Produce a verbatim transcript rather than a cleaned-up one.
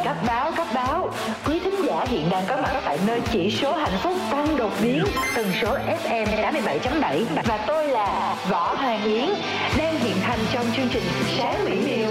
Cấp báo, cấp báo. Quý thính giả hiện đang có mặt tại nơi chỉ số hạnh phúc tăng đột biến, tần số ép em tám mươi bảy chấm bảy. Và tôi là Võ Hoàng Yến, đang hiện thành trong chương trình Sáng Mỹ Miều.